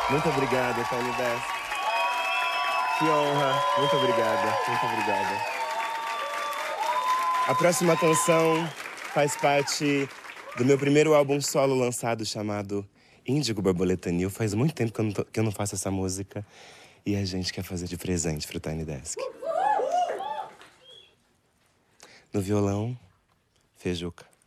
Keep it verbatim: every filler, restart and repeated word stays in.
Muito obrigado, Tiny Desk. Que honra. Muito obrigada, muito obrigada. A próxima canção faz parte do meu primeiro álbum solo lançado, chamado Índigo Borboleta Nil. Faz muito tempo que eu, não tô, que eu não faço essa música. E a gente quer fazer de presente pro Tiny Desk. No violão, Feijuca.